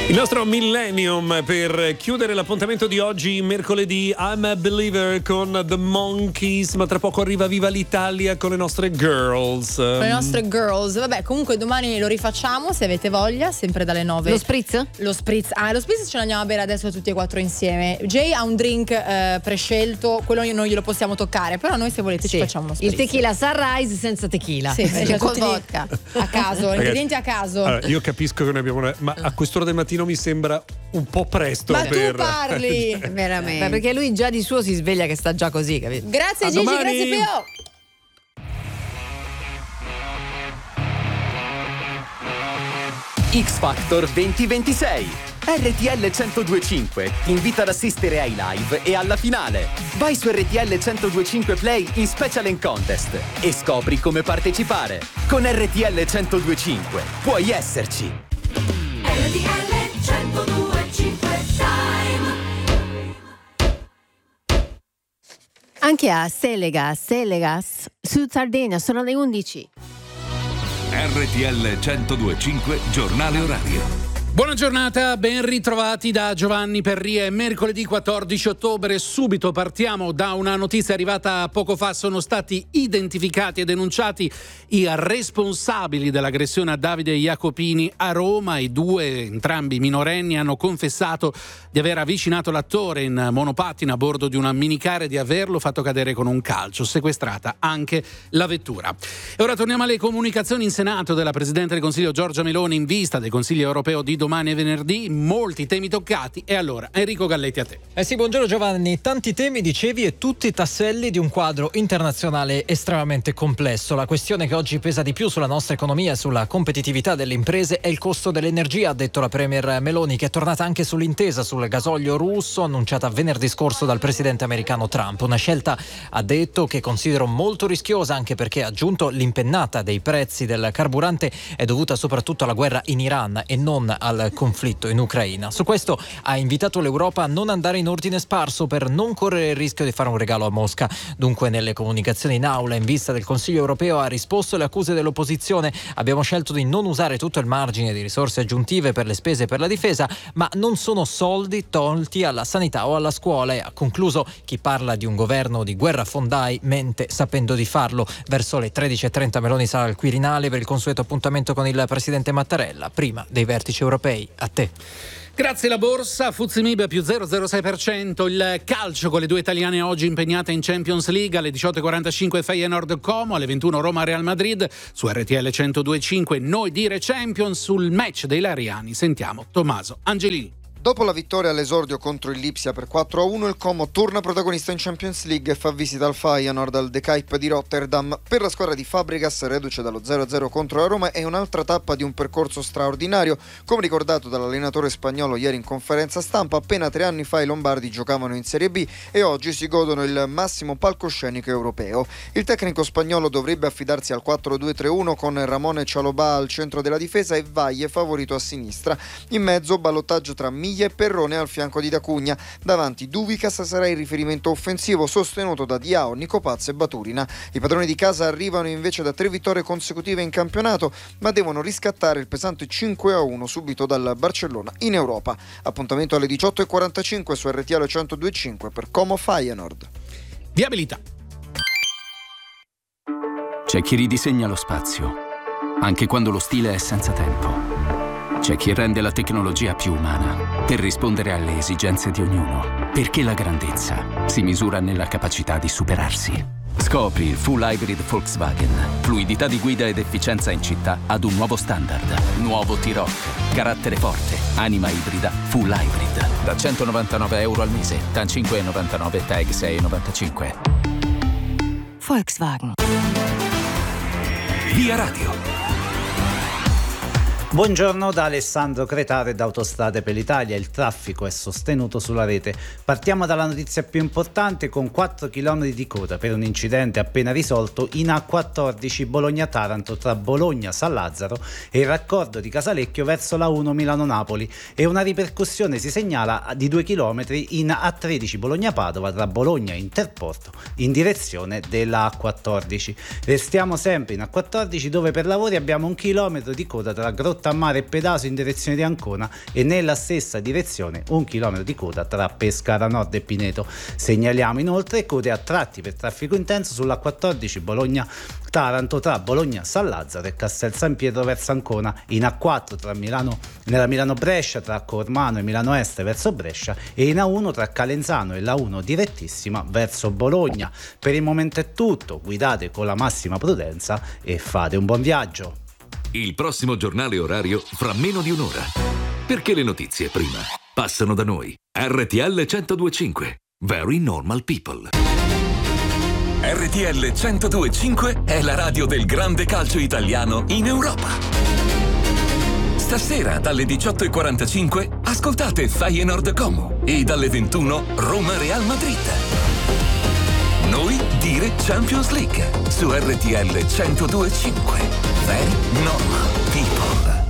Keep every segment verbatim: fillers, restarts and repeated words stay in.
Il nostro Millennium per chiudere l'appuntamento di oggi, mercoledì. I'm a Believer con The Monkeys, ma tra poco arriva Viva l'Italia con le nostre girls. Con le nostre girls. Vabbè, comunque domani lo rifacciamo se avete voglia, sempre dalle nove. Lo spritz? Lo spritz. Ah, lo spritz ce l'andiamo a bere adesso tutti e quattro insieme. Jay ha un drink eh, prescelto, quello non glielo possiamo toccare, però noi se volete sì. ci facciamo uno spritz. Il tequila sunrise senza tequila. Sì, sì, cioè, con tutti vodka. A caso, ingredienti a caso. Allora, io capisco che noi abbiamo una... ma a quest'ora del mattino mi sembra un po' presto. Ma per... tu parli veramente. Beh, perché lui già di suo si sveglia che sta già così, capito? Grazie a Gigi, domani. grazie Pio. X Factor duemilaventisei. R T L centodue e cinque ti invita ad assistere ai live e alla finale. Vai su R T L centodue e cinque Play in Special and Contest e scopri come partecipare. Con R T L centodue e cinque puoi esserci. R T L centodue e cinque Time. Anche a Selegas, Selegas, su Sardegna sono le undici. R T L centodue e cinque giornale orario. Buona giornata, ben ritrovati da Giovanni Perria. È mercoledì quattordici ottobre. Subito partiamo da una notizia arrivata poco fa. Sono stati identificati e denunciati i responsabili dell'aggressione a Davide Jacopini a Roma. I due, entrambi minorenni, hanno confessato di aver avvicinato l'attore in monopattino a bordo di una minicar e di averlo fatto cadere con un calcio, sequestrata anche la vettura. E ora torniamo alle comunicazioni in Senato della Presidente del Consiglio Giorgia Meloni in vista del Consiglio europeo di domani e venerdì. Molti temi toccati. E allora Enrico Galletti, a te. Eh sì, buongiorno Giovanni. Tanti temi, dicevi, e tutti i tasselli di un quadro internazionale estremamente complesso. La questione che oggi pesa di più sulla nostra economia e sulla competitività delle imprese è il costo dell'energia, ha detto la Premier Meloni, che è tornata anche sull'intesa sul gasolio russo annunciata venerdì scorso dal presidente americano Trump. Una scelta, ha detto, che considero molto rischiosa, anche perché, ha aggiunto, l'impennata dei prezzi del carburante è dovuta soprattutto alla guerra in Iran e non al conflitto in Ucraina. Su questo ha invitato l'Europa a non andare in ordine sparso per non correre il rischio di fare un regalo a Mosca. Dunque, nelle comunicazioni in aula in vista del Consiglio europeo, ha risposto alle accuse dell'opposizione. Abbiamo scelto di non usare tutto il margine di risorse aggiuntive per le spese per la difesa, ma non sono soldi tolti alla sanità o alla scuola. E ha concluso: chi parla di un governo di guerrafondai mente sapendo di farlo. Verso le tredici e trenta Meloni sarà al Quirinale per il consueto appuntamento con il presidente Mattarella prima dei vertici europei. A te. Grazie. La borsa F T S E M I B più zero virgola zero sei per cento. Il calcio con le due italiane oggi impegnate in Champions League. Alle diciotto e quarantacinque Feyenoord Como, alle ventuno Roma Real Madrid. Su R T L centodue e cinque noi dire Champions. Sul match dei Lariani sentiamo Tommaso Angelini. Dopo la vittoria all'esordio contro il Lipsia per quattro a uno, il Como torna protagonista in Champions League e fa visita al Feyenoord al De Kuip di Rotterdam. Per la squadra di Fabregas, reduce dallo zero a zero contro la Roma, è un'altra tappa di un percorso straordinario. Come ricordato dall'allenatore spagnolo ieri in conferenza stampa, appena tre anni fa i lombardi giocavano in Serie B e oggi si godono il massimo palcoscenico europeo. Il tecnico spagnolo dovrebbe affidarsi al quattro due tre uno con Ramone Cialobà al centro della difesa e Valle favorito a sinistra. In mezzo ballottaggio tra Miglia e Perrone al fianco di D'Acugna. Davanti Duvicas sarà il riferimento offensivo, sostenuto da Diao, Nico Paz e Baturina. I padroni di casa arrivano invece da tre vittorie consecutive in campionato, ma devono riscattare il pesante cinque a uno subito dal Barcellona in Europa. Appuntamento alle diciotto e quarantacinque su R T L centodue e cinque per Como Feyenoord. Viabilità. C'è chi ridisegna lo spazio, anche quando lo stile è senza tempo. C'è chi rende la tecnologia più umana per rispondere alle esigenze di ognuno, perché la grandezza si misura nella capacità di superarsi. Scopri il full hybrid Volkswagen, fluidità di guida ed efficienza in città ad un nuovo standard. Nuovo T-Roc, carattere forte, anima ibrida, full hybrid. Da centonovantanove euro al mese, T A N cinque virgola novantanove, T A G sei virgola novantacinque. Volkswagen. Via Radio. Buongiorno da Alessandro Cretare da Autostrade per l'Italia. Il traffico è sostenuto sulla rete. Partiamo dalla notizia più importante, con quattro chilometri di coda per un incidente appena risolto in A quattordici Bologna-Taranto tra Bologna-San Lazzaro e il raccordo di Casalecchio verso la uno Milano-Napoli, e una ripercussione si segnala di due chilometri in A tredici Bologna-Padova tra Bologna e Interporto in direzione della A quattordici. Restiamo sempre in A quattordici, dove per lavori abbiamo un chilometro di coda tra Grotta a mare e Pedaso in direzione di Ancona e nella stessa direzione un chilometro di coda tra Pescara Nord e Pineto. Segnaliamo inoltre code a tratti per traffico intenso sulla quattordici Bologna-Taranto tra Bologna-San Lazzaro e Castel San Pietro verso Ancona, in A quattro tra Milano, nella Milano-Brescia tra Cormano e Milano Est verso Brescia e in A uno tra Calenzano e la uno direttissima verso Bologna. Per il momento è tutto, guidate con la massima prudenza e fate un buon viaggio. Il prossimo giornale orario fra meno di un'ora. Perché le notizie prima passano da noi. R T L centodue e cinque. Very Normal People. R T L centodue e cinque è la radio del grande calcio italiano in Europa. Stasera dalle diciotto e quarantacinque ascoltate Feyenoord Como e dalle ventuno Roma Real Madrid. Noi dire Champions League su R T L centodue e cinque. Very Normal People.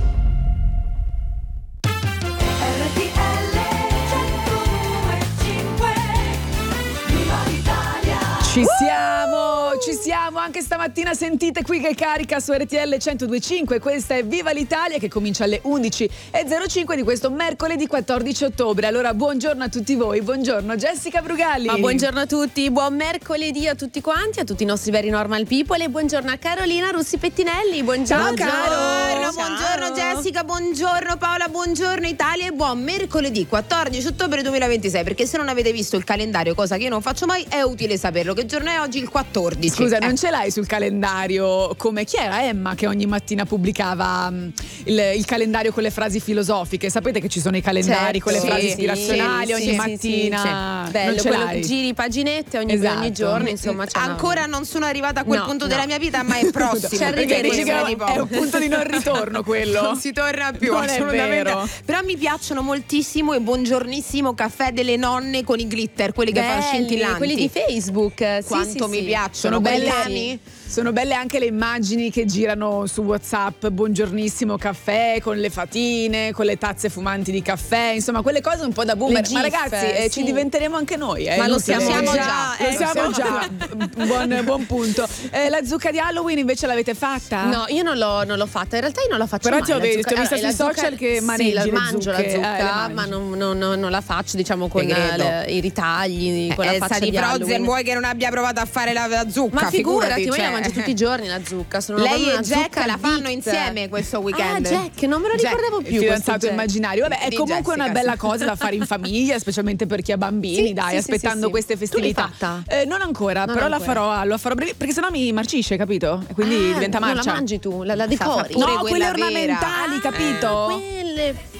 Ci siamo, ci siamo anche stamattina, sentite qui che carica su R T L centodue e cinque. Questa è Viva l'Italia che comincia alle undici e zero cinque di questo mercoledì quattordici ottobre. Allora buongiorno a tutti voi, buongiorno Jessica Brugalli. Ma buongiorno a tutti, buon mercoledì a tutti quanti, a tutti i nostri veri normal people e buongiorno a Carolina Russi Pettinelli. Buongiorno. Ciao Caro. Ciao. Buongiorno Jessica, buongiorno Paola, buongiorno Italia e buon mercoledì quattordici ottobre duemilaventisei, perché se non avete visto il calendario, cosa che io non faccio mai, è utile saperlo. Che giorno è oggi? Il quattordici. Scusa, eh. non ce l'hai sul calendario come chi era Emma che ogni mattina pubblicava um, il, il calendario con le frasi filosofiche? Sapete che ci sono i calendari Certo. con le Sì, frasi sì, ispirrazionali sì, ogni sì, mattina. sì, sì. Bello, non ce quello l'hai? che giri paginette ogni, Esatto. ogni giorno, insomma. c'è una- Ancora non sono arrivata a quel No, punto no. della mia vita, ma è prossimo. Ci perché arriveremo. dici che È è un punto di non ritorno quello. Non si torna più, Non è assolutamente. vero. Però mi piacciono moltissimo e buongiornissimo caffè delle nonne con i glitter, quelli che fanno Belli, scintillanti. quelli di Facebook. Sì, Quanto sì, mi sì. piacciono. Sono quelli belle, ami? sono belle anche le immagini che girano su WhatsApp, buongiornissimo caffè con le fatine, con le tazze fumanti di caffè, insomma quelle cose un po' da boomer. Le Ma gif, ragazzi, eh, sì. ci diventeremo anche noi. Eh, Ma lo inutile. siamo già, Lo eh, siamo siamo già. buon, buon punto. Eh, la zucca di Halloween invece l'avete fatta? No, io non l'ho, non l'ho fatta. In realtà io non la faccio Però mai. ti ho la visto, zucca- ti ho vista allora, sui la social zucca- che sì, manegi la le mangio zucche. la Eh, le zucca, mangi. ma non, non- non- non la faccio, diciamo, con Te credo. le- i ritagli, con la Eh, faccia sta di Frozen, Halloween. vuoi che non abbia provato a fare la, la zucca? Ma figurati, cioè. ma io la mangio tutti i giorni la zucca. Sono Lei proprio e una Jack zucca la fanno addict. insieme questo weekend. Ah, Jack, non me lo Jack, ricordavo Il più. fidanzato questo Jack. immaginario. Vabbè, è Di comunque Jessica, una bella sì. cosa da fare in famiglia, specialmente per chi ha bambini, Sì, dai, sì, sì, aspettando sì, sì. queste Tu l'hai festività. fatta? Eh, non ancora, Non però ancora. la farò, lo farò brevi, perché sennò mi marcisce, capito? E quindi Ah, diventa non marcia. la mangi tu, la, la Fa- fa decori. pure No, quelle quella ornamentali, vera. capito? Quelle